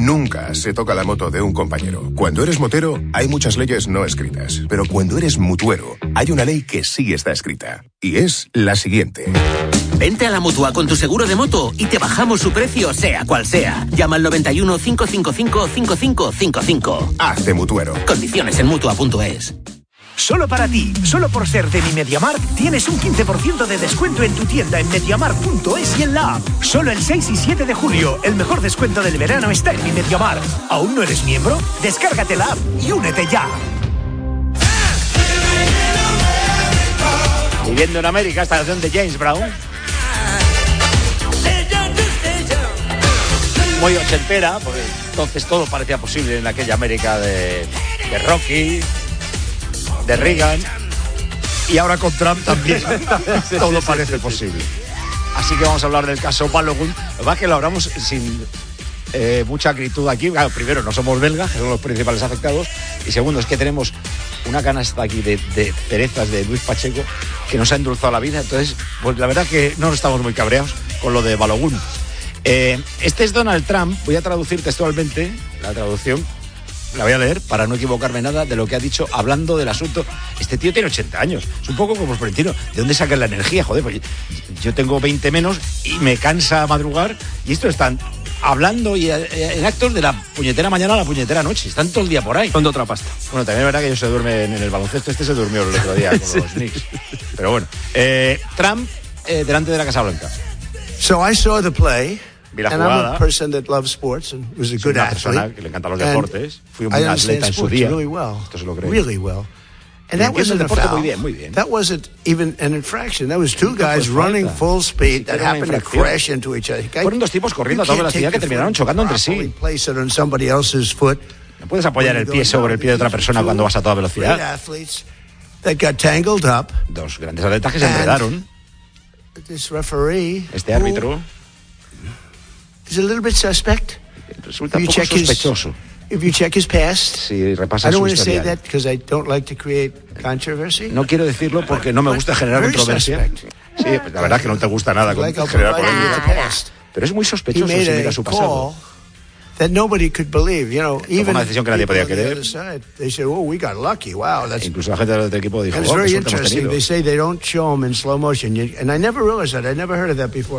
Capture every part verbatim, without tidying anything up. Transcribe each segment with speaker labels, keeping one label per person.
Speaker 1: Nunca se toca la moto de un compañero. Cuando eres motero, hay muchas leyes no escritas. Pero cuando eres mutuero, hay una ley que sí está escrita. Y es la siguiente.
Speaker 2: Vente a la Mutua con tu seguro de moto y te bajamos su precio, sea cual sea. Llama al noventa y uno, cinco cinco cinco, cinco cinco cinco cinco.
Speaker 1: Hazte mutuero.
Speaker 2: Condiciones en mutua punto es.
Speaker 3: Solo para ti, solo por ser de mi MediaMarkt, tienes un quince por ciento de descuento en tu tienda en mediamarkt punto es y en la app. Solo el seis y siete de julio, el mejor descuento del verano está en mi MediaMarkt. ¿Aún no eres miembro? Descárgate la app y únete ya.
Speaker 4: Viviendo en América, esta canción de James Brown. Muy ochentera, porque entonces todo parecía posible en aquella América de, de Rocky, de Reagan, y ahora con Trump también todo parece posible. Así que vamos a hablar del caso Balogun. Lo que pasa es que lo hablamos sin eh, mucha acritud aquí. Claro, primero, no somos belgas, que son los principales afectados, y segundo, es que tenemos una canasta aquí de, de cerezas de Luis Pacheco que nos ha endulzado la vida. Entonces, pues la verdad que no estamos muy cabreados con lo de Balogun. Eh, este es Donald Trump. Voy a traducir textualmente la traducción. La voy a leer para no equivocarme nada de lo que ha dicho hablando del asunto. Este tío tiene ochenta años. Es un poco como Florentino. ¿De dónde sacan la energía? Joder, pues yo tengo veinte menos y me cansa madrugar. Y esto están hablando y en actos de la puñetera mañana a la puñetera noche. Están todo el día por ahí.
Speaker 5: Son de otra pasta.
Speaker 4: Bueno, también es verdad que ellos se duermen en el baloncesto. Este se durmió el otro día con
Speaker 5: sí.
Speaker 4: los Knicks. Pero bueno. Eh, Trump eh, delante de la Casa Blanca.
Speaker 6: So I saw the play.
Speaker 4: Vi la
Speaker 6: and
Speaker 4: jugada.
Speaker 6: I'm a person that loves sports and was a
Speaker 4: Soy
Speaker 6: good
Speaker 4: una
Speaker 6: athlete.
Speaker 4: persona que le encantan los deportes. Fui un
Speaker 6: I
Speaker 4: buen
Speaker 6: understand
Speaker 4: atleta en su
Speaker 6: sports
Speaker 4: día.
Speaker 6: really well.
Speaker 4: Esto se lo creo.
Speaker 6: Really well. And
Speaker 4: Y
Speaker 6: that
Speaker 4: entiendo
Speaker 6: wasn't
Speaker 4: el
Speaker 6: a
Speaker 4: deporte
Speaker 6: foul.
Speaker 4: muy bien, muy bien.
Speaker 6: That wasn't even an infraction. That was two
Speaker 4: No,
Speaker 6: guys
Speaker 4: pues
Speaker 6: running
Speaker 4: falta.
Speaker 6: full speed that
Speaker 4: Era una
Speaker 6: happened to
Speaker 4: infracción.
Speaker 6: crash into each other.
Speaker 4: Fueron dos tipos corriendo a toda velocidad que terminaron chocando entre sí.
Speaker 6: Place it on somebody else's foot.
Speaker 4: No puedes apoyar el pie sobre el pie de otra persona cuando vas a toda
Speaker 6: Great
Speaker 4: velocidad.
Speaker 6: athletes that got tangled up.
Speaker 4: Dos grandes atletas que se enredaron.
Speaker 6: This referee,
Speaker 4: Este árbitro
Speaker 6: is a little bit suspect.
Speaker 4: resulta
Speaker 6: If
Speaker 4: un
Speaker 6: you
Speaker 4: poco
Speaker 6: check his-
Speaker 4: sospechoso.
Speaker 6: If you check his past,
Speaker 4: Si
Speaker 6: I
Speaker 4: repasas
Speaker 6: don't
Speaker 4: su
Speaker 6: want to say
Speaker 4: historial.
Speaker 6: that because I don't like to create controversy.
Speaker 4: No quiero decirlo porque no me gusta generar
Speaker 6: Very
Speaker 4: controversia.
Speaker 6: suspect.
Speaker 4: Sí, la verdad es que no te gusta nada con
Speaker 6: Like I'll
Speaker 4: generar
Speaker 6: provide you
Speaker 4: polémica.
Speaker 6: the past.
Speaker 4: Pero es muy
Speaker 6: He
Speaker 4: sospechoso si
Speaker 6: made
Speaker 4: mira
Speaker 6: a
Speaker 4: su pasado.
Speaker 6: call that nobody could believe. You know, even
Speaker 4: una decisión que nadie
Speaker 6: people
Speaker 4: podía
Speaker 6: on the
Speaker 4: creer.
Speaker 6: other side, they say, "Oh, we got lucky. Wow, that's."
Speaker 4: Incluso la gente del otro equipo dijo,
Speaker 6: And it's
Speaker 4: oh, qué
Speaker 6: very
Speaker 4: suerte hemos
Speaker 6: interesting.
Speaker 4: tenido.
Speaker 6: They say they don't show them in slow motion, You- and I never realized that. I never heard of that before.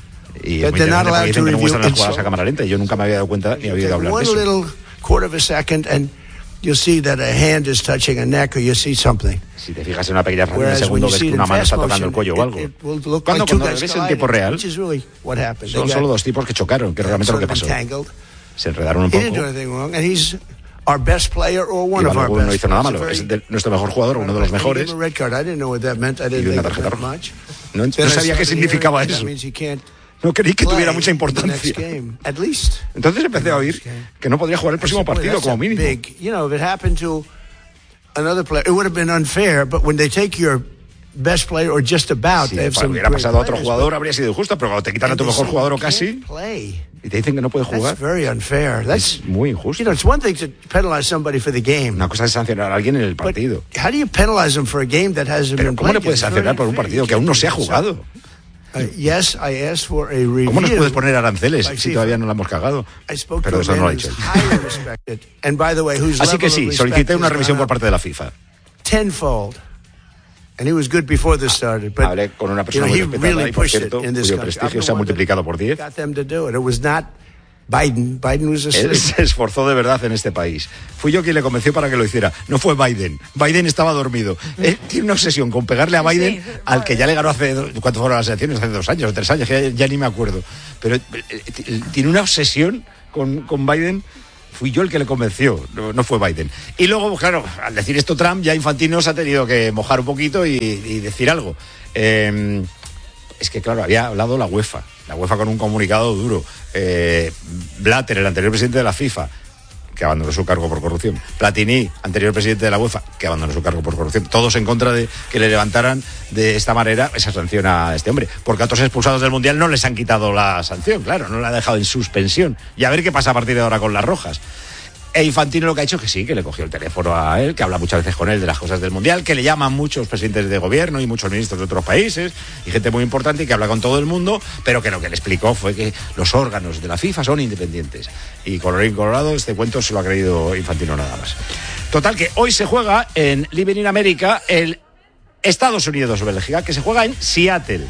Speaker 4: Y
Speaker 6: that
Speaker 4: es muy
Speaker 6: they're not
Speaker 4: interesante porque
Speaker 6: allowed
Speaker 4: dicen
Speaker 6: to
Speaker 4: que no
Speaker 6: review
Speaker 4: muestran las
Speaker 6: in
Speaker 4: jugadas a
Speaker 6: slow-
Speaker 4: cámara lenta y yo nunca me había dado cuenta ni había oído
Speaker 6: Take
Speaker 4: hablar de
Speaker 6: one
Speaker 4: eso.
Speaker 6: little quarter of a second, and you'll see that a hand is touching a neck, or you see something.
Speaker 4: Si te fijas en una pequeña fracción de
Speaker 6: Whereas when
Speaker 4: segundo
Speaker 6: you
Speaker 4: ves
Speaker 6: see
Speaker 4: que
Speaker 6: it in
Speaker 4: una mano
Speaker 6: fast
Speaker 4: está tocando el
Speaker 6: motion,
Speaker 4: cuello o algo.
Speaker 6: it, it will look
Speaker 4: Cuando,
Speaker 6: like two
Speaker 4: cuando
Speaker 6: guys
Speaker 4: ves en
Speaker 6: colliding,
Speaker 4: tiempo real,
Speaker 6: which is really what happened.
Speaker 4: son
Speaker 6: They
Speaker 4: solo
Speaker 6: got
Speaker 4: dos tipos que chocaron, que es realmente lo
Speaker 6: sort
Speaker 4: que
Speaker 6: of
Speaker 4: pasó.
Speaker 6: entangled.
Speaker 4: Se enredaron un
Speaker 6: He didn't do
Speaker 4: poco.
Speaker 6: anything wrong, and he's our best player or
Speaker 4: Y
Speaker 6: one of our
Speaker 4: Balogun no
Speaker 6: best
Speaker 4: hizo nada
Speaker 6: players.
Speaker 4: malo.
Speaker 6: It's a
Speaker 4: Es
Speaker 6: very-
Speaker 4: de nuestro mejor jugador, uno de los
Speaker 6: They gave
Speaker 4: mejores.
Speaker 6: him a red card. I didn't know what that meant. I
Speaker 4: Y
Speaker 6: didn't
Speaker 4: de una
Speaker 6: think it
Speaker 4: tarjeta
Speaker 6: meant
Speaker 4: roja.
Speaker 6: much.
Speaker 4: No, no
Speaker 6: Then I
Speaker 4: sabía qué
Speaker 6: started
Speaker 4: significaba
Speaker 6: hearing,
Speaker 4: eso.
Speaker 6: That means he can't
Speaker 4: No creí que tuviera
Speaker 6: play
Speaker 4: mucha
Speaker 6: in the next
Speaker 4: importancia.
Speaker 6: game, at least.
Speaker 4: Entonces empecé a oír que no podría jugar el próximo
Speaker 6: I said, "Boy,
Speaker 4: partido
Speaker 6: that's
Speaker 4: como
Speaker 6: a
Speaker 4: mínimo.
Speaker 6: big- you know, if it happened to another player, it would have been unfair. But when they take your best player or just about,
Speaker 4: Si
Speaker 6: they have some
Speaker 4: hubiera
Speaker 6: great
Speaker 4: pasado a otro
Speaker 6: players,
Speaker 4: jugador
Speaker 6: but-
Speaker 4: habría sido injusto, pero cuando te quitan a
Speaker 6: and
Speaker 4: tu
Speaker 6: they
Speaker 4: mejor
Speaker 6: say
Speaker 4: jugador o
Speaker 6: you can't
Speaker 4: casi
Speaker 6: play.
Speaker 4: y te dicen que no puedes jugar,
Speaker 6: That's very unfair. That's
Speaker 4: es muy
Speaker 6: you
Speaker 4: injusto.
Speaker 6: know, it's one thing to penalize somebody for the game.
Speaker 4: Una cosa es sancionar a alguien en el
Speaker 6: But
Speaker 4: partido.
Speaker 6: how do you penalize them for a game that hasn't
Speaker 4: Pero
Speaker 6: been
Speaker 4: ¿cómo le
Speaker 6: played?
Speaker 4: puedes
Speaker 6: It's very
Speaker 4: sancionar por un
Speaker 6: unfair.
Speaker 4: partido que aún no se ha jugado?
Speaker 6: Uh, yes, I asked for a review.
Speaker 4: ¿Cómo nos puedes poner aranceles
Speaker 6: by
Speaker 4: si
Speaker 6: FIFA?
Speaker 4: todavía no la hemos cagado?
Speaker 6: I spoke
Speaker 4: Pero
Speaker 6: to
Speaker 4: eso
Speaker 6: a
Speaker 4: no lo ha
Speaker 6: man
Speaker 4: hecho
Speaker 6: who's
Speaker 4: él.
Speaker 6: highly respected. And by the way, whose
Speaker 4: Así que
Speaker 6: level
Speaker 4: sí,
Speaker 6: of
Speaker 4: solicité
Speaker 6: respect
Speaker 4: una
Speaker 6: has
Speaker 4: revisión
Speaker 6: gone
Speaker 4: por
Speaker 6: up
Speaker 4: parte de la FIFA.
Speaker 6: tenfold. And he was good before this started. But
Speaker 4: Hablé con una
Speaker 6: you
Speaker 4: persona
Speaker 6: know,
Speaker 4: muy
Speaker 6: he
Speaker 4: respetada
Speaker 6: really
Speaker 4: y, por
Speaker 6: pushed
Speaker 4: cierto,
Speaker 6: it in this
Speaker 4: cuyo
Speaker 6: country.
Speaker 4: prestigio
Speaker 6: I'm
Speaker 4: se ha
Speaker 6: the one
Speaker 4: multiplicado
Speaker 6: that
Speaker 4: por diez.
Speaker 6: got them to do it. It was not Biden. Biden was
Speaker 4: Él
Speaker 6: asleep.
Speaker 4: se esforzó de verdad en este país. Fui yo quien le convenció para que lo hiciera. No fue Biden. Biden estaba dormido. Él tiene una obsesión con pegarle a Biden, sí, al que ya le ganó hace... ¿Cuánto fueron las elecciones? Hace dos años o tres años, que ya, ya ni me acuerdo. Pero eh, tiene una obsesión con, con Biden. Fui yo el que le convenció, no, no fue Biden. Y luego, claro, al decir esto Trump, ya Infantino se ha tenido que mojar un poquito y, y decir algo. Eh, es que, claro, había hablado la UEFA. La UEFA con un comunicado duro. Eh, Blatter, el anterior presidente de la FIFA, que abandonó su cargo por corrupción. Platini, anterior presidente de la UEFA, que abandonó su cargo por corrupción. Todos en contra de que le levantaran de esta manera esa sanción a este hombre. Porque a otros expulsados del Mundial no les han quitado la sanción, claro, no la han dejado en suspensión. Y a ver qué pasa a partir de ahora con las rojas. E Infantino lo que ha hecho es que sí, que le cogió el teléfono a él, que habla muchas veces con él de las cosas del Mundial, que le llaman muchos presidentes de gobierno y muchos ministros de otros países y gente muy importante y que habla con todo el mundo, pero que lo que le explicó fue que los órganos de la FIFA son independientes. Y colorín colorado, este cuento se lo ha creído Infantino nada más. Total, que hoy se juega en Living in America el Estados Unidos-Bélgica, que se juega en Seattle.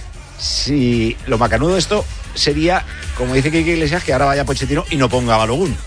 Speaker 4: Si lo macanudo de esto sería, como dice Quique Iglesias, que ahora vaya Pochettino y no ponga a Balogun.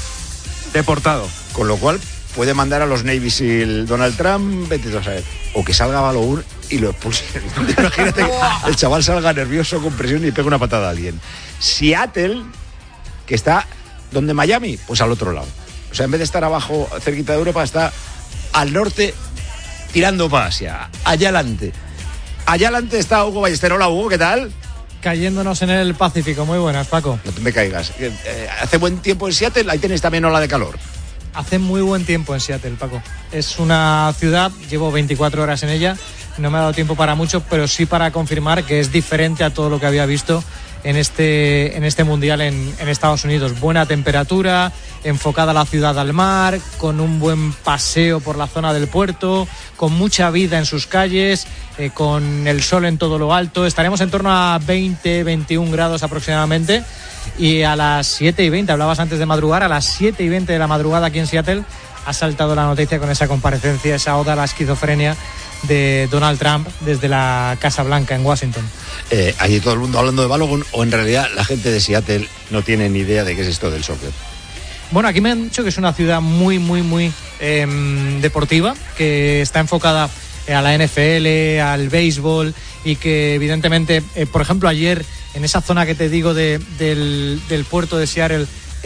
Speaker 5: Deportado.
Speaker 4: Con lo cual puede mandar a los Navy SEAL Donald Trump, vete a saber. O que salga Balogun y lo expulse. Imagínate que el chaval salga nervioso, con presión y pega una patada a alguien. Seattle, que está donde Miami, pues al otro lado. O sea, en vez de estar abajo, cerquita de Europa, está al norte, tirando para Asia. Allá adelante. Allá adelante está Hugo Ballester. Hola, Hugo, ¿qué tal?
Speaker 7: Cayéndonos en el Pacífico. Muy buenas, Paco.
Speaker 4: No te me caigas. Eh, hace buen tiempo en Seattle, ahí tenéis también ola de calor.
Speaker 7: Hace muy buen tiempo en Seattle, Paco. Es una ciudad, llevo veinticuatro horas en ella, no me ha dado tiempo para mucho, pero sí para confirmar que es diferente a todo lo que había visto en este, en este Mundial en, en Estados Unidos. Buena temperatura, enfocada la ciudad al mar, con un buen paseo por la zona del puerto, con mucha vida en sus calles, eh, con el sol en todo lo alto. Estaremos en torno a veinte, veintiún grados aproximadamente. Y a las siete y veinte, hablabas antes de madrugar, a las siete y veinte de la madrugada aquí en Seattle ha saltado la noticia con esa comparecencia, esa oda a la esquizofrenia de Donald Trump desde la Casa Blanca en Washington.
Speaker 4: Eh, allí todo el mundo hablando de Balogun, o en realidad la gente de Seattle no tiene ni idea de qué es esto del soccer.
Speaker 7: Bueno, aquí me han dicho que es una ciudad muy, muy, muy eh, deportiva, que está enfocada a la N F L, al béisbol, y que evidentemente, eh, por ejemplo, ayer en esa zona que te digo de, del, del puerto de Seattle,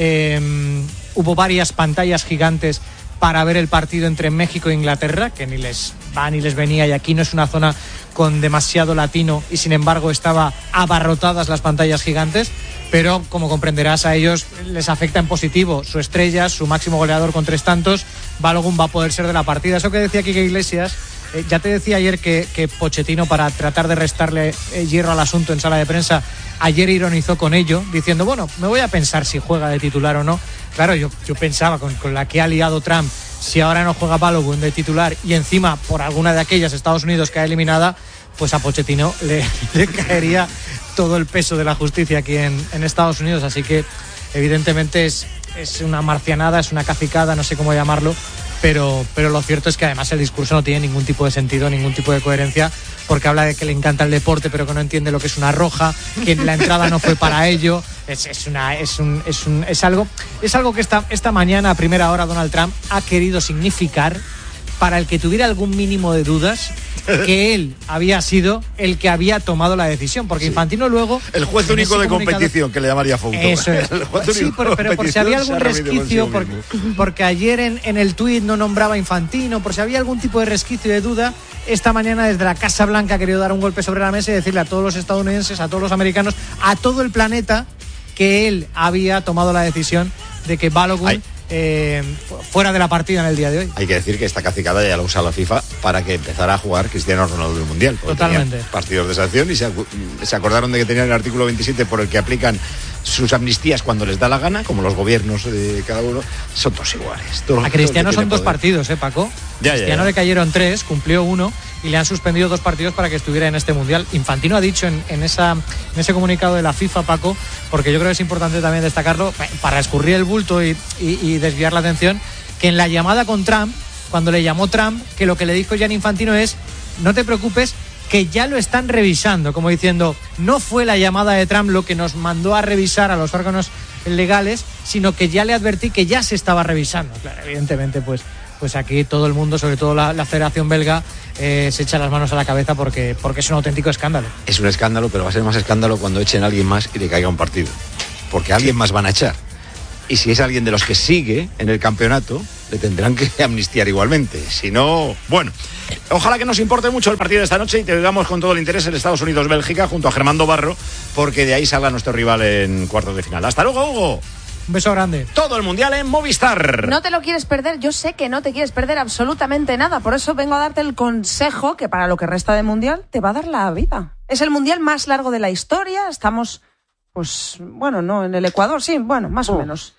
Speaker 7: eh, hubo varias pantallas gigantes para ver el partido entre México e Inglaterra, que ni les va ni les venía, y aquí no es una zona con demasiado latino y sin embargo estaba abarrotadas las pantallas gigantes, pero como comprenderás a ellos les afecta en positivo su estrella, su máximo goleador con tres tantos. Balogun va a poder ser de la partida. Eso que decía Quique Iglesias, eh, ya te decía ayer que, que Pochettino, para tratar de restarle eh, hierro al asunto en sala de prensa, ayer ironizó con ello, diciendo, bueno, me voy a pensar si juega de titular o no. Claro, yo, yo pensaba con, con la que ha liado Trump, si ahora no juega Balogun de titular y encima por alguna de aquellas Estados Unidos que ha eliminada, pues a Pochettino le, le caería todo el peso de la justicia aquí en, en Estados Unidos. Así que evidentemente es, es una marcianada, es una cacicada, no sé cómo llamarlo, pero, pero lo cierto es que además el discurso no tiene ningún tipo de sentido, ningún tipo de coherencia, porque habla de que le encanta el deporte pero que no entiende lo que es una roja, que la entrada no fue para ello. Es, es, una, es, un, es, un, es algo, es algo que esta, esta mañana a primera hora Donald Trump ha querido significar, para el que tuviera algún mínimo de dudas, que él había sido el que había tomado la decisión, porque sí. Infantino luego...
Speaker 4: El juez único de competición, que le llamaría Fouto.
Speaker 7: Eso es. Sí, pero, pero por si había algún resquicio, por, porque ayer en, en el tuit no nombraba a Infantino, por si había algún tipo de resquicio de duda, esta mañana desde la Casa Blanca ha querido dar un golpe sobre la mesa y decirle a todos los estadounidenses, a todos los americanos, a todo el planeta, que él había tomado la decisión de que Balogun... Ay. Eh, fuera de la partida en el día de hoy.
Speaker 4: Hay que decir que esta cacicada ya la usa la FIFA para que empezara a jugar Cristiano Ronaldo del Mundial.
Speaker 7: Totalmente.
Speaker 4: Partidos de sanción y se, se acordaron de que tenían el artículo veintisiete por el que aplican sus amnistías cuando les da la gana, como los gobiernos de cada uno. Son todos iguales. Todos,
Speaker 7: a Cristiano son dos
Speaker 4: poder.
Speaker 7: partidos, ¿eh, Paco?
Speaker 4: Ya,
Speaker 7: Cristiano
Speaker 4: ya, ya.
Speaker 7: le cayeron tres, cumplió uno y le han suspendido dos partidos para que estuviera en este Mundial. Infantino ha dicho en, en, esa, en ese comunicado de la FIFA, Paco, porque yo creo que es importante también destacarlo, para escurrir el bulto y, y, y desviar la atención, que en la llamada con Trump, cuando le llamó Trump, que lo que le dijo Gianni Infantino es, no te preocupes, que ya lo están revisando, como diciendo, no fue la llamada de Trump lo que nos mandó a revisar a los órganos legales, sino que ya le advertí que ya se estaba revisando. Claro, evidentemente, pues, pues aquí todo el mundo, sobre todo la, la Federación Belga, eh, se echa las manos a la cabeza porque, porque es un auténtico escándalo.
Speaker 4: Es un escándalo, pero va a ser más escándalo cuando echen a alguien más y le caiga un partido. Porque a alguien más van a echar. Y si es alguien de los que sigue en el campeonato, le tendrán que amnistiar igualmente. Si no, bueno, ojalá que nos importe mucho el partido de esta noche y te digamos con todo el interés en Estados Unidos-Bélgica junto a Germán Barro, porque de ahí salga nuestro rival en cuartos de final. Hasta luego, Hugo.
Speaker 7: Un beso grande.
Speaker 4: Todo el Mundial en Movistar.
Speaker 8: No te lo quieres perder, yo sé que no te quieres perder absolutamente nada, por eso vengo a darte el consejo que para lo que resta de Mundial te va a dar la vida. Es el Mundial más largo de la historia, estamos... Pues, bueno, no, en el Ecuador, sí, bueno, más o menos.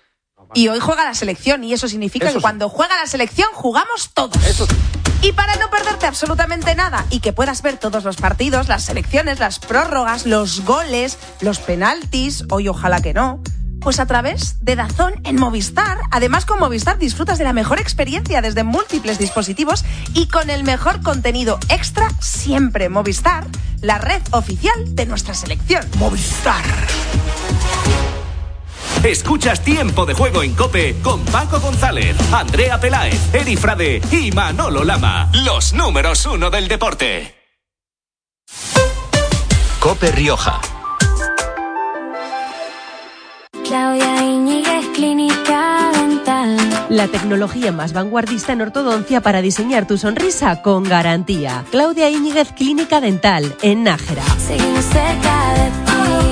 Speaker 8: Y hoy juega la selección y eso significa
Speaker 4: eso
Speaker 8: que
Speaker 4: sí.
Speaker 8: cuando juega la selección jugamos todos.
Speaker 4: Eso.
Speaker 8: Y para no perderte absolutamente nada y que puedas ver todos los partidos, las selecciones, las prórrogas, los goles, los penaltis, hoy ojalá que no, pues a través de DAZN en Movistar. Además, con Movistar disfrutas de la mejor experiencia desde múltiples dispositivos y con el mejor contenido extra siempre. Movistar, la red oficial de nuestra selección.
Speaker 3: Movistar.
Speaker 9: Escuchas Tiempo de Juego en COPE con Paco González, Andrea Peláez, Eri Frade y Manolo Lama. Los números uno del deporte.
Speaker 10: COPE Rioja.
Speaker 11: Claudia Iñiguez, Clínica Dental.
Speaker 12: La tecnología más vanguardista en ortodoncia para diseñar tu sonrisa con garantía. Claudia Iñiguez, Clínica Dental, en Nájera.
Speaker 11: Seguimos cerca de ti.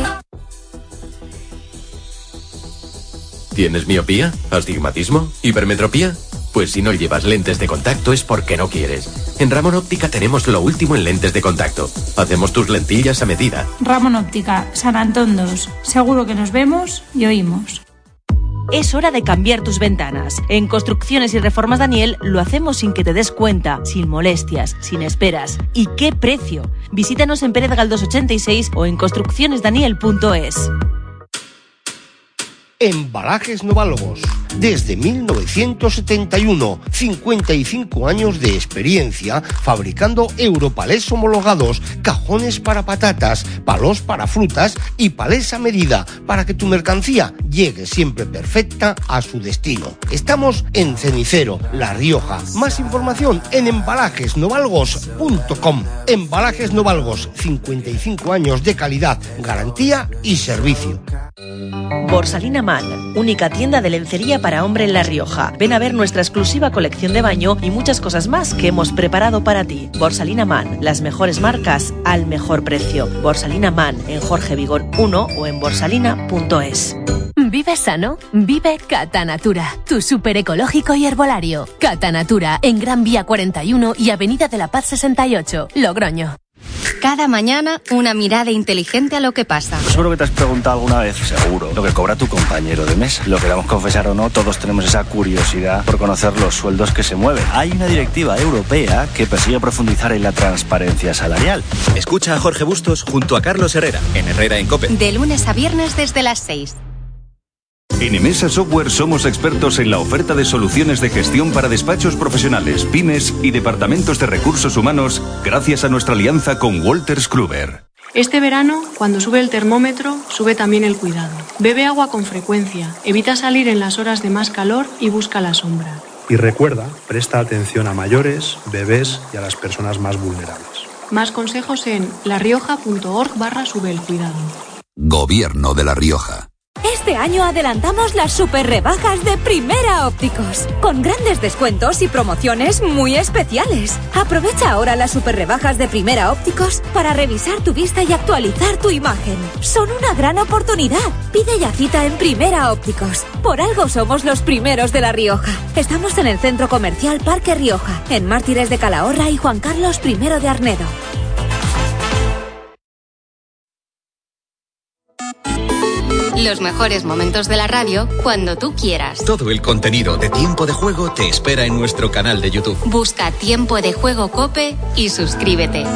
Speaker 13: ¿Tienes miopía? ¿Astigmatismo? ¿Hipermetropía? Pues si no llevas lentes de contacto es porque no quieres. En Ramón Óptica tenemos lo último en lentes de contacto. Hacemos tus lentillas a medida.
Speaker 14: Ramón Óptica, San Antón dos. Seguro que nos vemos y oímos.
Speaker 12: Es hora de cambiar tus ventanas. En Construcciones y Reformas Daniel lo hacemos sin que te des cuenta, sin molestias, sin esperas. ¿Y qué precio? Visítanos en Pérez Galdós ochenta y seis o en construcciones daniel punto es.
Speaker 15: Embalajes Novalgos. Desde mil novecientos setenta y uno, cincuenta y cinco años de experiencia fabricando europalés homologados, cajones para patatas, palos para frutas y palés a medida para que tu mercancía llegue siempre perfecta a su destino. Estamos en Cenicero, La Rioja. Más información en embalajes novalgos punto com. Embalajes Novalgos, cincuenta y cinco años de calidad, garantía y servicio.
Speaker 12: Borsalina Man, única tienda de lencería para hombre en La Rioja. Ven a ver nuestra exclusiva colección de baño y muchas cosas más que hemos preparado para ti. Borsalina Man, las mejores marcas al mejor precio. Borsalina Man en Jorge Vigón uno o en borsalina punto es.
Speaker 16: Vive sano, vive Catanatura, tu súper ecológico y herbolario. Catanatura en Gran Vía cuarenta y uno y Avenida de la Paz sesenta y ocho, Logroño.
Speaker 17: Cada mañana, una mirada inteligente a lo que pasa.
Speaker 18: Seguro que te has preguntado alguna vez, seguro, lo que cobra tu compañero de mesa. Lo queramos confesar o no, todos tenemos esa curiosidad por conocer los sueldos que se mueven. Hay una directiva europea que persigue profundizar en la transparencia salarial.
Speaker 10: Escucha a Jorge Bustos junto a Carlos Herrera, en Herrera en COPE.
Speaker 17: De lunes a viernes desde las seis.
Speaker 19: En Emesa Software somos expertos en la oferta de soluciones de gestión para despachos profesionales, pymes y departamentos de recursos humanos gracias a nuestra alianza con Wolters Kluwer.
Speaker 20: Este verano, cuando sube el termómetro, sube también el cuidado. Bebe agua con frecuencia, evita salir en las horas de más calor y busca la sombra.
Speaker 21: Y recuerda, presta atención a mayores, bebés y a las personas más vulnerables.
Speaker 20: Más consejos en larioja.org barra sube el cuidado.
Speaker 22: Gobierno de La Rioja.
Speaker 23: Este año adelantamos las super rebajas de Primera Ópticos, con grandes descuentos y promociones muy especiales. Aprovecha ahora las super rebajas de Primera Ópticos para revisar tu vista y actualizar tu imagen. Son una gran oportunidad. Pide ya cita en Primera Ópticos. Por algo somos los primeros de La Rioja. Estamos en el Centro Comercial Parque Rioja, en Mártires de Calahorra y Juan Carlos primero de Arnedo.
Speaker 17: Los mejores momentos de la radio cuando tú quieras.
Speaker 10: Todo el contenido de Tiempo de Juego te espera en nuestro canal de YouTube.
Speaker 17: Busca Tiempo de Juego COPE y suscríbete.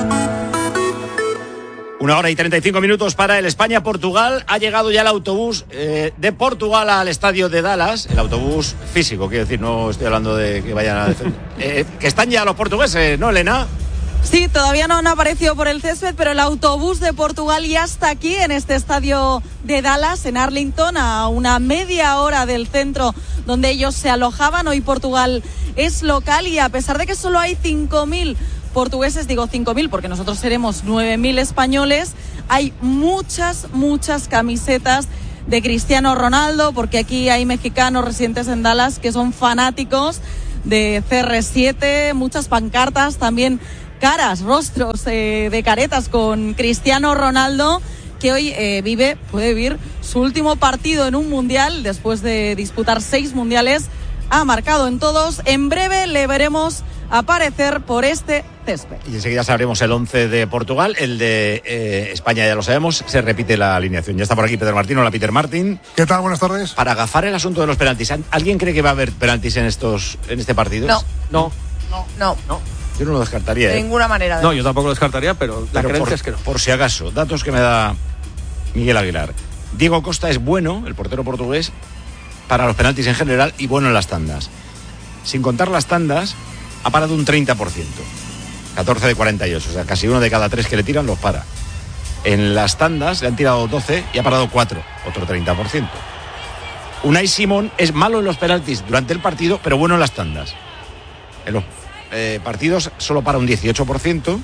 Speaker 4: Una hora y treinta y cinco minutos para el España-Portugal. Ha llegado ya el autobús eh, de Portugal al estadio de Dallas. El autobús físico, quiero decir, no estoy hablando de que vayan a... eh, que están ya los portugueses, ¿no, Elena?
Speaker 24: Sí, todavía no han aparecido por el césped, pero el autobús de Portugal ya está aquí en este estadio de Dallas, en Arlington, a una media hora del centro donde ellos se alojaban. Hoy Portugal es local y a pesar de que solo hay cinco mil portugueses, digo cinco mil porque nosotros seremos nueve mil españoles, hay muchas, muchas camisetas de Cristiano Ronaldo, porque aquí hay mexicanos residentes en Dallas que son fanáticos de C R siete, muchas pancartas, también caras, rostros eh, de caretas con Cristiano Ronaldo, que hoy eh, vive, puede vivir su último partido en un mundial después de disputar seis mundiales. Ha marcado en todos. En breve le veremos aparecer por este césped.
Speaker 4: Y enseguida sabremos el once de Portugal, el de eh, España ya lo sabemos, se repite la alineación. Ya está por aquí Pedro Martín. Hola, Peter Martín.
Speaker 1: ¿Qué tal? Buenas tardes.
Speaker 4: Para agafar el asunto de los penaltis, ¿alguien cree que va a haber penaltis en estos en este partido?
Speaker 8: No.
Speaker 4: No.
Speaker 8: No. No.
Speaker 4: No. Yo no lo descartaría.
Speaker 8: De
Speaker 4: ¿eh?
Speaker 8: ninguna manera.
Speaker 2: No, yo tampoco lo descartaría, pero la
Speaker 4: pero
Speaker 2: creencia
Speaker 4: por,
Speaker 2: es que no.
Speaker 4: Por si acaso, datos que me da Miguel Aguilar. Diego Costa es bueno, el portero portugués, para los penaltis en general y bueno en las tandas. Sin contar las tandas, ha parado un treinta por ciento. catorce de cuarenta y ocho, o sea, casi uno de cada tres que le tiran los para. En las tandas le han tirado doce y ha parado cuatro, otro treinta por ciento. Unai Simón es malo en los penaltis durante el partido, pero bueno en las tandas. En los eh, partidos solo para un dieciocho por ciento,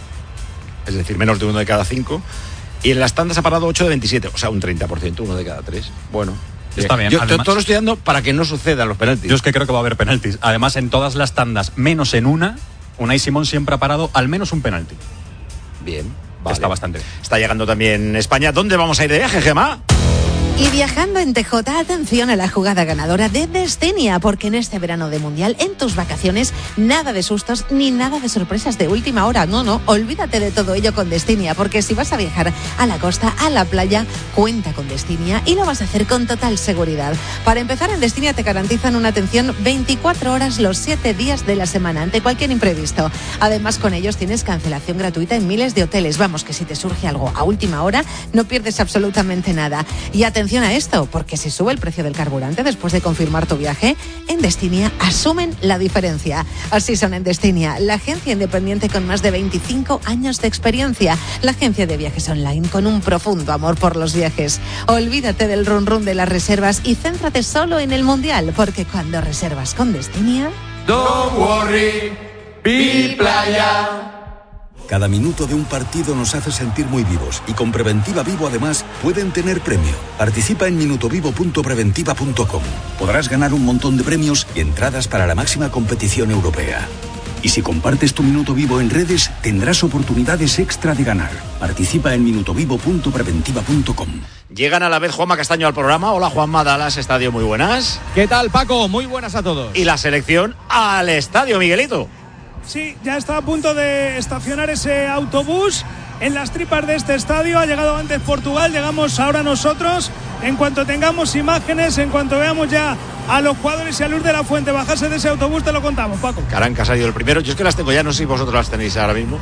Speaker 4: es decir, menos de uno de cada cinco. Y en las tandas ha parado ocho de veintisiete, o sea, un treinta por ciento, uno de cada tres. Bueno,
Speaker 5: está bien.
Speaker 4: Yo
Speaker 5: Además,
Speaker 4: todo lo estoy dando para que no sucedan los penaltis.
Speaker 5: Yo es que creo que va a haber penaltis. Además, en todas las tandas, menos en una, Unai Simón siempre ha parado al menos un penalti.
Speaker 4: Bien, vale.
Speaker 5: Está bastante bien.
Speaker 4: Está llegando también España. ¿Dónde vamos a ir de viaje, Gemma?
Speaker 6: Y viajando en T J, atención a la jugada ganadora de Destinia, porque en este verano de Mundial, en tus vacaciones, nada de sustos ni nada de sorpresas de última hora. No, no, olvídate de todo ello con Destinia, porque si vas a viajar a la costa, a la playa, cuenta con Destinia y lo vas a hacer con total seguridad. Para empezar, en Destinia te garantizan una atención veinticuatro horas los siete días de la semana, ante cualquier imprevisto. Además, con ellos tienes cancelación gratuita en miles de hoteles. Vamos, que si te surge algo a última hora, no pierdes absolutamente nada. Y atención Atención a esto, porque si sube el precio del carburante después de confirmar tu viaje, en Destinia asumen la diferencia. Así son en Destinia, la agencia independiente con más de veinticinco años de experiencia, la agencia de viajes online con un profundo amor por los viajes. Olvídate del run run de las reservas y céntrate solo en el Mundial, porque cuando reservas con Destinia...
Speaker 25: Don't worry, be playa.
Speaker 26: Cada minuto de un partido nos hace sentir muy vivos y con Preventiva Vivo además pueden tener premio. Participa en minutovivo punto preventiva punto com. Podrás ganar un montón de premios y entradas para la máxima competición europea. Y si compartes tu minuto vivo en redes, tendrás oportunidades extra de ganar. Participa en minutovivo punto preventiva punto com.
Speaker 4: Llegan a la vez Juanma Castaño al programa. Hola, Juanma, Dallas Estadio, muy buenas.
Speaker 27: ¿Qué tal, Paco? Muy buenas a todos.
Speaker 4: Y la selección al estadio, Miguelito.
Speaker 28: Sí, ya está a punto de estacionar ese autobús en las tripas de este estadio. Ha llegado antes Portugal, llegamos ahora nosotros. En cuanto tengamos imágenes, en cuanto veamos ya a los jugadores y a Luz de la Fuente bajarse de ese autobús, te lo contamos, Paco.
Speaker 4: Caranca ha salido el primero. Yo es que las tengo ya, no sé si vosotros las tenéis ahora mismo.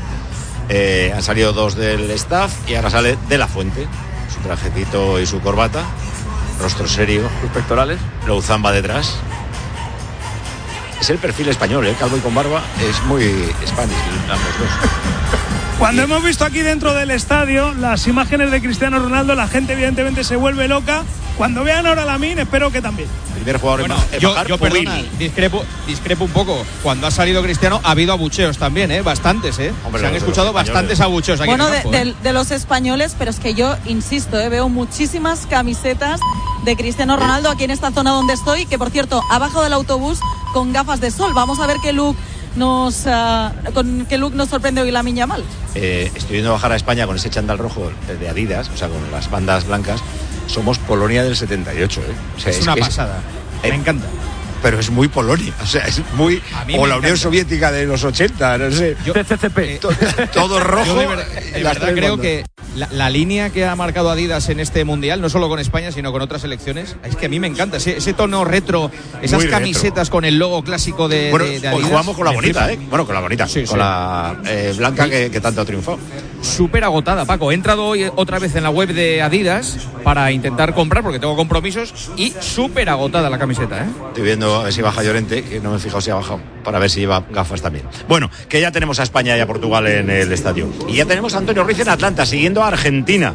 Speaker 4: Eh, han salido dos del staff y ahora sale de la Fuente. Su trajecito y su corbata, rostro serio.
Speaker 2: Sus pectorales.
Speaker 4: Louzán detrás. Es el perfil español, ¿eh? Calvo y con barba. Es muy spanish, ambos dos.
Speaker 28: Cuando hemos visto aquí dentro del estadio las imágenes de Cristiano Ronaldo, la gente evidentemente se vuelve loca. Cuando vean ahora a Lamine, espero que también.
Speaker 4: Primer jugador
Speaker 27: bueno,
Speaker 4: en
Speaker 27: yo,
Speaker 4: bajar,
Speaker 27: yo perdona, discrepo, discrepo un poco. Cuando ha salido Cristiano ha habido abucheos también, ¿eh? Bastantes, ¿eh?
Speaker 4: Hombre,
Speaker 27: se han escuchado bastantes abucheos aquí
Speaker 24: bueno,
Speaker 27: en el campo,
Speaker 24: de,
Speaker 27: ¿eh?
Speaker 24: de, de los españoles, pero es que yo insisto, ¿eh? Veo muchísimas camisetas de Cristiano Ronaldo aquí en esta zona donde estoy, que por cierto, abajo del autobús con gafas de sol. Vamos a ver qué look nos uh, con qué look nos sorprende hoy Lamine Yamal.
Speaker 4: Eh, estoy viendo bajar a España con ese chándal rojo de Adidas, o sea, con las bandas blancas. Somos Polonia del setenta y ocho, ¿eh? O sea,
Speaker 27: es,
Speaker 4: es
Speaker 27: una
Speaker 4: que
Speaker 27: pasada.
Speaker 4: Es,
Speaker 27: me encanta.
Speaker 4: Pero es muy Polonia, o sea, es muy... O la Unión Soviética de los ochenta, no sé.
Speaker 27: Yo, C C P.
Speaker 4: Todo, todo rojo.
Speaker 27: Yo de, ver, de verdad creo bandas. que la, la línea que ha marcado Adidas en este Mundial, no solo con España, sino con otras selecciones, es que a mí me encanta. Ese, ese tono retro, esas muy camisetas retro. Con el logo clásico de,
Speaker 4: bueno,
Speaker 27: de, de Adidas.
Speaker 4: Hoy jugamos con la bonita, ¿eh? Bueno, con la bonita, sí, con sí. la eh, blanca que, que tanto ha triunfado.
Speaker 27: Súper agotada, Paco. He entrado hoy otra vez en la web de Adidas para intentar comprar, porque tengo compromisos, y súper agotada la camiseta, ¿eh?
Speaker 4: Estoy viendo a ver si baja Llorente, que no me he fijado si ha bajado, para ver si lleva gafas también. Bueno, que ya tenemos a España y a Portugal en el estadio. Y ya tenemos a Antonio Ruiz en Atlanta, siguiendo a Argentina.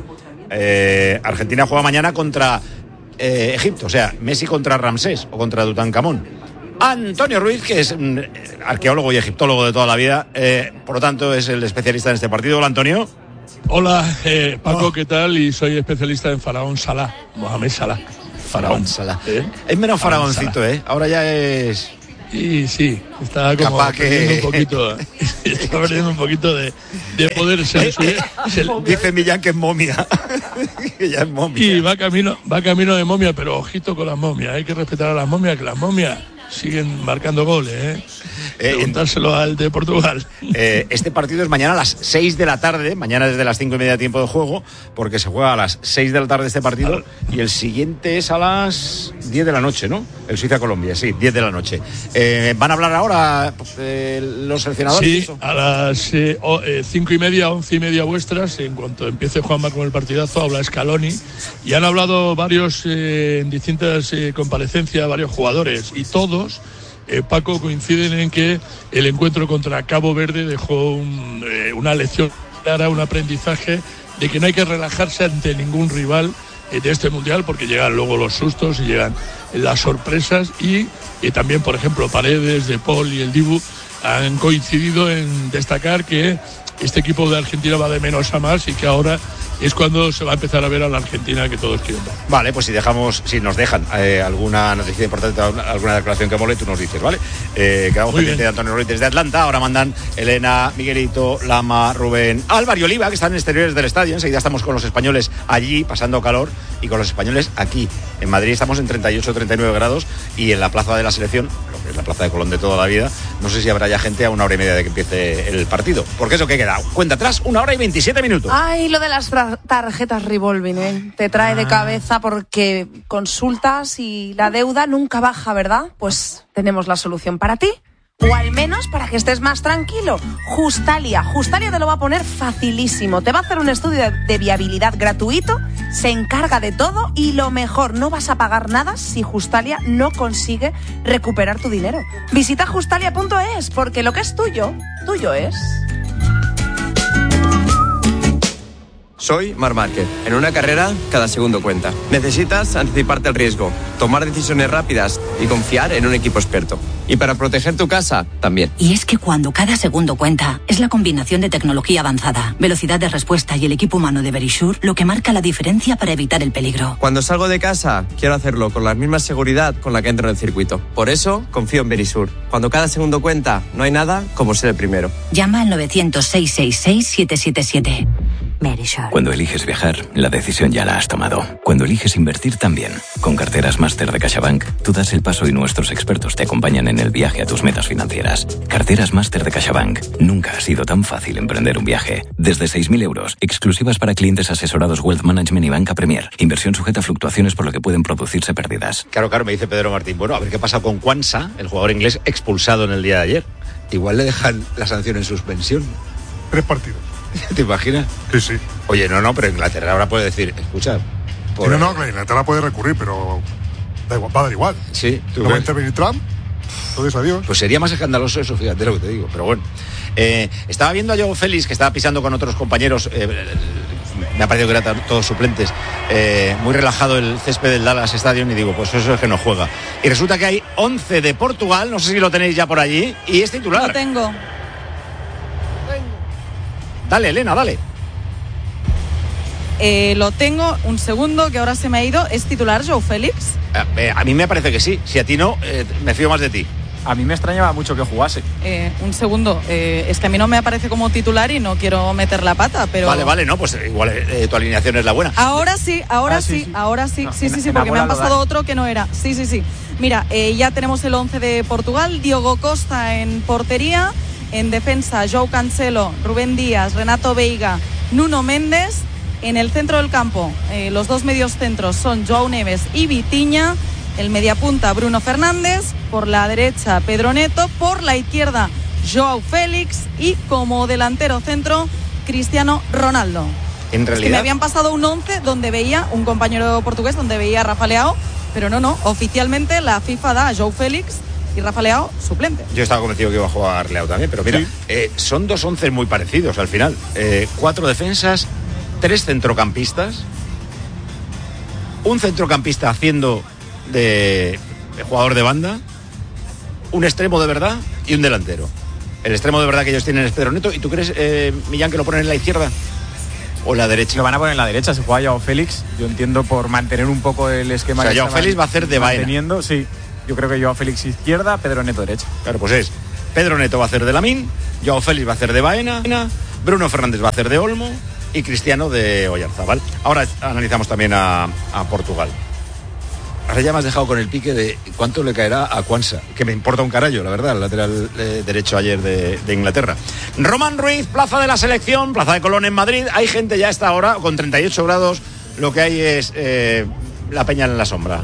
Speaker 4: Eh, Argentina juega mañana contra eh, Egipto, o sea, Messi contra Ramsés o contra Tutankamón. Antonio Ruiz, que es mm, arqueólogo y egiptólogo de toda la vida, eh, por lo tanto es el especialista en este partido. Hola, Antonio.
Speaker 29: Hola, eh, Paco, oh. ¿qué tal? Y soy especialista en Faraón Salah, Mohamed Salah.
Speaker 4: Faraón Salah. ¿Eh? Es menos faraoncito, ¿eh? Ahora ya es...
Speaker 29: Y sí, está como
Speaker 4: Capaz
Speaker 29: perdiendo
Speaker 4: que...
Speaker 29: un poquito, está perdiendo un poquito de, de poder. Se, se, se,
Speaker 4: dice Millán que es momia. Que ya es momia.
Speaker 29: Y va camino, va camino de momia, pero ojito con las momias. Hay que respetar a las momias, que las momias siguen marcando goles, ¿eh? eh Preguntárselo al de Portugal.
Speaker 4: Eh, este partido es mañana a las seis de la tarde, mañana desde las cinco y media tiempo de juego, porque se juega a las seis de la tarde este partido, y el siguiente es a las diez de la noche, ¿no? El Suiza-Colombia, sí, diez de la noche. Eh, ¿Van a hablar ahora eh, los seleccionadores?
Speaker 29: Sí, a las eh, oh, eh, cinco y media, once y media vuestras, en cuanto empiece Juanma con el partidazo, habla Scaloni, y han hablado varios eh, en distintas eh, comparecencias, varios jugadores, y todos, eh, Paco, coinciden en que el encuentro contra Cabo Verde dejó un, eh, una lección clara, un aprendizaje de que no hay que relajarse ante ningún rival eh, de este mundial, porque llegan luego los sustos y llegan las sorpresas, y, y también, por ejemplo, Paredes, De Paul y el Dibu han coincidido en destacar que este equipo de Argentina va de menos a más y que ahora es cuando se va a empezar a ver a la Argentina que todos quieren ver.
Speaker 4: Vale, pues si dejamos, si nos dejan eh, alguna noticia importante, alguna declaración que mole, tú nos dices, ¿vale? Eh, quedamos pendientes de Antonio Ruiz desde Atlanta. Ahora mandan Elena, Miguelito, Lama, Rubén, Álvaro y Oliva, que están en exteriores del estadio. Enseguida estamos con los españoles allí, pasando calor, y con los españoles aquí. En Madrid estamos en treinta y ocho, treinta y nueve grados, y en la plaza de la selección, lo que es la plaza de Colón de toda la vida, no sé si habrá ya gente a una hora y media de que empiece el partido. Porque eso que queda, cuenta atrás, una hora y veintisiete minutos.
Speaker 8: Ay, lo de las tra- tarjetas revolving, ¿eh? Te trae ah. de cabeza porque consultas y la deuda nunca baja, ¿verdad? Pues tenemos la solución para ti. O al menos para que estés más tranquilo. Justalia. Justalia te lo va a poner facilísimo. Te va a hacer un estudio de, de viabilidad gratuito, se encarga de todo y lo mejor, no vas a pagar nada si Justalia no consigue recuperar tu dinero. Visita justalia punto es, porque lo que es tuyo, tuyo es.
Speaker 1: Soy Marc Márquez. En una carrera, cada segundo cuenta. Necesitas anticiparte al riesgo, tomar decisiones rápidas y confiar en un equipo experto. Y para proteger tu casa, también.
Speaker 2: Y es que cuando cada segundo cuenta, es la combinación de tecnología avanzada, velocidad de respuesta y el equipo humano de Verisure lo que marca la diferencia para evitar el peligro.
Speaker 1: Cuando salgo de casa, quiero hacerlo con la misma seguridad con la que entro en el circuito. Por eso, confío en Verisure. Cuando cada segundo cuenta, no hay nada como ser el primero.
Speaker 2: Llama al novecientos, seiscientos sesenta y seis, siete siete siete. Verisure.
Speaker 3: Cuando eliges viajar, la decisión ya la has tomado. Cuando eliges invertir, también. Con Carteras Máster de CaixaBank, tú das el paso y nuestros expertos te acompañan en el viaje a tus metas financieras. Carteras Máster de CaixaBank. Nunca ha sido tan fácil emprender un viaje. Desde seis mil euros, exclusivas para clientes asesorados Wealth Management y Banca Premier. Inversión sujeta a fluctuaciones por lo que pueden producirse pérdidas.
Speaker 4: Claro, claro, me dice Pedro Martín. Bueno, a ver qué pasa con Kwanza, el jugador inglés expulsado en el día de ayer. Igual le dejan la sanción en suspensión.
Speaker 7: Tres partidos.
Speaker 4: ¿Te imaginas?
Speaker 7: Sí, sí.
Speaker 4: Oye, no, no, pero Inglaterra ahora puede decir, escucha.
Speaker 7: Por... Sí, no, no, Inglaterra puede recurrir, pero da igual, va a dar igual.
Speaker 4: Sí,
Speaker 7: ¿tú no va a intervenir Trump? Entonces, adiós.
Speaker 4: Pues sería más escandaloso eso, fíjate lo que te digo, pero bueno. Eh, estaba viendo a Joao Félix, que estaba pisando con otros compañeros, eh, me ha parecido que eran todos suplentes, eh, muy relajado el césped del Dallas Stadium, y digo, pues eso es que no juega. Y resulta que hay once de Portugal, no sé si lo tenéis ya por allí, y es titular.
Speaker 24: Lo tengo.
Speaker 4: Dale, Elena, dale.
Speaker 24: Eh, lo tengo, un segundo, que ahora se me ha ido. ¿Es titular Joao Félix?
Speaker 4: Eh, a mí me parece que sí. Si a ti no, eh, me fío más de ti.
Speaker 27: A mí me extrañaba mucho que jugase.
Speaker 24: Eh, un segundo, eh, es que a mí no me aparece como titular y no quiero meter la pata, pero...
Speaker 4: Vale, vale, no, pues igual eh, tu alineación es la buena.
Speaker 24: Ahora sí, ahora ah, sí, sí, sí, ahora sí, no, sí, sí, sí, porque me han pasado otro que no era. Sí, sí, sí. Mira, eh, ya tenemos el once de Portugal, Diogo Costa en portería, en defensa João Cancelo, Rubén Díaz, Renato Veiga, Nuno Méndez. En el centro del campo, eh, los dos medios centros son João Neves y Vitinha. El mediapunta Bruno Fernández, por la derecha Pedro Neto, por la izquierda Joao Félix y como delantero centro Cristiano Ronaldo.
Speaker 4: En realidad, es que
Speaker 24: me habían pasado un once donde veía un compañero portugués, donde veía a Rafa Leao, pero no, no, oficialmente la FIFA da a Joao Félix y Rafa Leao suplente.
Speaker 4: Yo estaba convencido que iba a jugar Leao también, pero mira, sí. eh, son dos once muy parecidos al final. Eh, cuatro defensas, tres centrocampistas, un centrocampista haciendo de, de jugador de banda, un extremo de verdad y un delantero. El extremo de verdad que ellos tienen es Pedro Neto. ¿Y tú crees, eh, Millán, que lo ponen en la izquierda o en la derecha?
Speaker 27: Lo van a poner en la derecha, se juega Joao Félix. Yo entiendo por mantener un poco el esquema.
Speaker 4: O sea, Joao Félix va a hacer de vaina.
Speaker 27: Sí, yo creo que Joao Félix izquierda, Pedro Neto derecha.
Speaker 4: Claro, pues es Pedro Neto va a hacer de Lamín, Joao Félix va a hacer de Baena, Bruno Fernández va a hacer de Olmo y Cristiano de Oyarzabal. Ahora analizamos también a, a Portugal. Ahora ya me has dejado con el pique de cuánto le caerá a Quansah, que me importa un carajo, la verdad, el lateral eh, derecho ayer de, de Inglaterra. Román Ruiz, plaza de la selección, plaza de Colón en Madrid. Hay gente ya a esta hora, con treinta y ocho grados, lo que hay es eh, la peña en la sombra.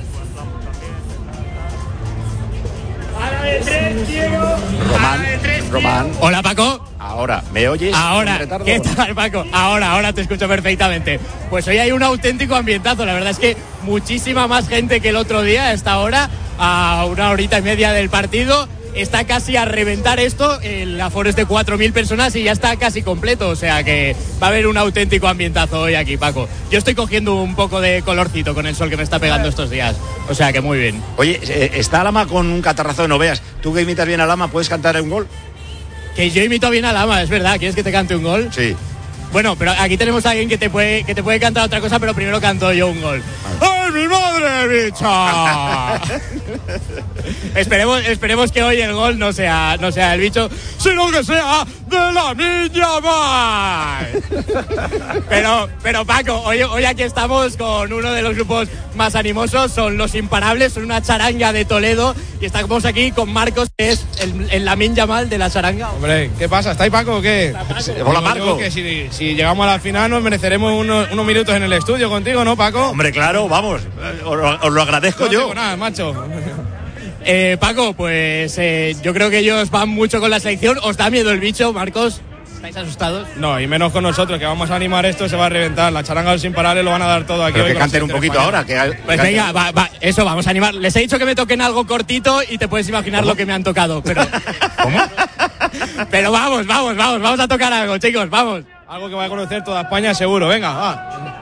Speaker 4: Román, Román.
Speaker 9: Hola, Paco.
Speaker 4: Ahora, ¿me oyes?
Speaker 9: Ahora, ¿qué tal, Paco? Ahora, ahora te escucho perfectamente. Pues hoy hay un auténtico ambientazo. La verdad es que muchísima más gente que el otro día a esta hora, a una horita y media del partido. Está casi a reventar esto, el aforo es de cuatro mil personas y ya está casi completo, o sea que va a haber un auténtico ambientazo hoy aquí, Paco. Yo estoy cogiendo un poco de colorcito con el sol que me está pegando estos días, o sea que muy bien.
Speaker 4: Oye, está Lama con un catarrazo de no veas. Tú que imitas bien a Lama, ¿puedes cantar un gol?
Speaker 9: Que yo imito bien a Lama, es verdad. ¿Quieres que te cante un gol?
Speaker 4: Sí.
Speaker 9: Bueno, pero aquí tenemos a alguien que te puede, que te puede cantar otra cosa, pero primero canto yo un gol. ¡Ay, mi madre, bicha! esperemos, esperemos que hoy el gol no sea, no sea el bicho, sino que sea de la niña más. pero, pero Paco, hoy, hoy aquí estamos con uno de los grupos más animosos, son los Imparables, son una charanga de Toledo, y estamos aquí con Marcos, que es el, el Lamine Yamal de la charanga.
Speaker 11: Hombre, ¿qué pasa? ¿Está ahí Paco o qué?
Speaker 9: Paco.
Speaker 4: Hola, Marco.
Speaker 11: Que si, si llegamos a la final nos mereceremos unos, unos minutos en el estudio contigo, ¿no, Paco?
Speaker 4: Hombre, claro, vamos, os, os lo agradezco
Speaker 11: no
Speaker 4: yo.
Speaker 11: No tengo nada, macho.
Speaker 9: Eh, Paco, pues eh, yo creo que ellos van mucho con la selección. ¿Os da miedo el bicho, Marcos? ¿Estáis asustados?
Speaker 11: No, y menos con nosotros, que vamos a animar esto, se va a reventar. La charanga de los Imparables lo van a dar todo aquí.
Speaker 4: Pero
Speaker 11: hoy
Speaker 4: que canten un poquito
Speaker 11: España.
Speaker 4: ahora. Que,
Speaker 9: pues
Speaker 4: que
Speaker 9: venga, va, va, eso, vamos a animar. Les he dicho que me toquen algo cortito y te puedes imaginar
Speaker 4: ¿Cómo?
Speaker 9: lo que me han tocado. Pero,
Speaker 4: ¿Cómo?
Speaker 9: pero vamos, vamos, vamos, vamos a tocar algo, chicos, vamos.
Speaker 11: Algo que va a conocer toda España seguro, venga, va.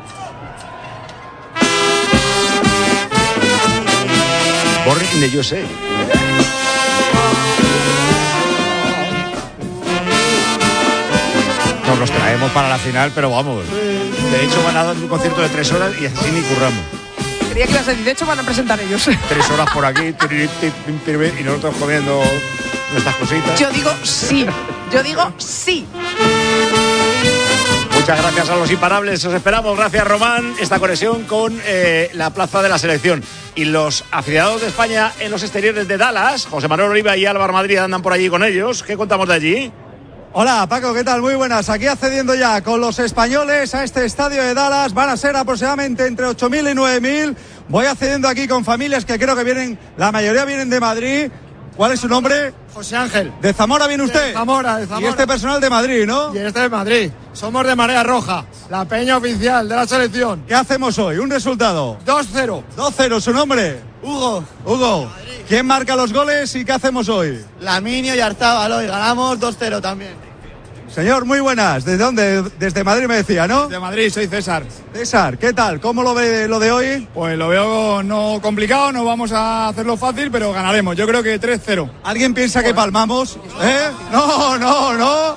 Speaker 4: Born de yo sé. Nos los traemos para la final, pero vamos. De hecho, van a dar un concierto de tres horas y así ni curramos.
Speaker 8: Creía que las de dieciocho van a presentar ellos.
Speaker 4: Tres horas por aquí y nosotros comiendo nuestras cositas.
Speaker 8: Yo digo sí. Yo digo sí.
Speaker 4: Muchas gracias a los Imparables, os esperamos. Gracias, Román. Esta conexión con eh, la plaza de la selección. Y los aficionados de España en los exteriores de Dallas, José Manuel Oliva y Álvaro Madrid andan por allí con ellos. ¿Qué contamos de allí?
Speaker 12: Hola, Paco, ¿qué tal? Muy buenas. Aquí accediendo ya con los españoles a este estadio de Dallas. Van a ser aproximadamente entre ocho mil y nueve mil. Voy accediendo aquí con familias que creo que vienen, la mayoría vienen de Madrid. ¿Cuál es su nombre?
Speaker 13: José Ángel.
Speaker 12: ¿De Zamora viene usted?
Speaker 13: De Zamora, de Zamora.
Speaker 12: Y este personal de Madrid, ¿no?
Speaker 13: Y este de Madrid. Somos de Marea Roja, la peña oficial de la selección.
Speaker 12: ¿Qué hacemos hoy? ¿Un resultado?
Speaker 13: dos cero.
Speaker 12: dos cero, ¿su nombre?
Speaker 13: Hugo.
Speaker 12: Hugo. ¿Quién marca los goles y qué hacemos hoy?
Speaker 13: Laminio y Arzábal hoy. Ganamos dos cero también.
Speaker 12: Señor, muy buenas. ¿Desde dónde? Desde Madrid me decía, ¿no?
Speaker 13: De Madrid, soy César.
Speaker 12: César, ¿qué tal? ¿Cómo lo ve lo de hoy?
Speaker 13: Pues lo veo no complicado, no vamos a hacerlo fácil, pero ganaremos. Yo creo que tres cero.
Speaker 12: ¿Alguien piensa que palmamos? ¿Eh? No, no, no.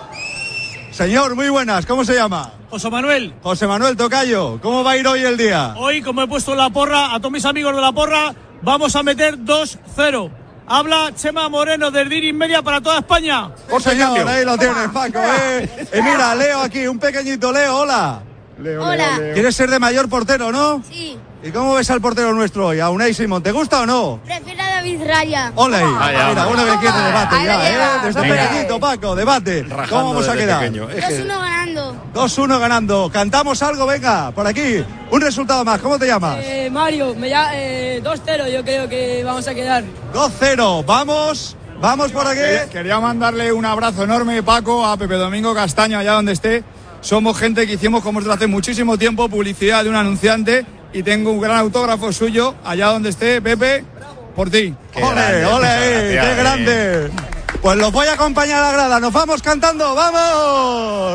Speaker 12: Señor, muy buenas. ¿Cómo se llama?
Speaker 28: José Manuel.
Speaker 12: José Manuel Tocayo. ¿Cómo va a ir hoy el día?
Speaker 28: Hoy, como he puesto en la porra, a todos mis amigos de la porra, vamos a meter dos cero. Habla Chema Moreno del Diri Media para toda España.
Speaker 12: Por señor, ahí lo tienes, Paco. ¿eh? Y mira, Leo aquí, un pequeñito Leo, hola.
Speaker 13: Leo,
Speaker 23: Hola.
Speaker 13: Leo, Leo.
Speaker 12: ¿Quieres ser de mayor portero, no?
Speaker 23: Sí.
Speaker 12: ¿Y cómo ves al portero nuestro hoy, a Unai Simón? ¿Te gusta o no?
Speaker 23: Prefiero a David Raya.
Speaker 12: Ole,
Speaker 4: Vaya,
Speaker 12: mira, uno que quiere debate
Speaker 8: Ahí
Speaker 12: ya,
Speaker 8: la
Speaker 12: ¿eh?
Speaker 8: lleva.
Speaker 12: Desde
Speaker 4: Venga.
Speaker 12: pequeñito, Paco, debate.
Speaker 4: Rajando
Speaker 12: ¿Cómo vamos a
Speaker 4: desde
Speaker 12: quedar?
Speaker 4: pequeño. Es
Speaker 23: dos
Speaker 4: que-
Speaker 23: uno ganando.
Speaker 12: dos uno ganando. ¿Cantamos algo? Venga, por aquí. Un resultado más. ¿Cómo te llamas?
Speaker 23: Eh, Mario, me ya, eh, dos cero yo creo que vamos a quedar.
Speaker 12: dos cero. Vamos, vamos por aquí.
Speaker 13: Quería, quería mandarle un abrazo enorme, Paco, a Pepe Domingo Castaño, allá donde esté. Somos gente que hicimos, como desde hace muchísimo tiempo, publicidad de un anunciante y tengo un gran autógrafo suyo, allá donde esté, Pepe, por ti.
Speaker 12: Qué ole, grande, ole, qué grande. Pues los voy a acompañar a la grada. Nos vamos cantando, ¡vamos!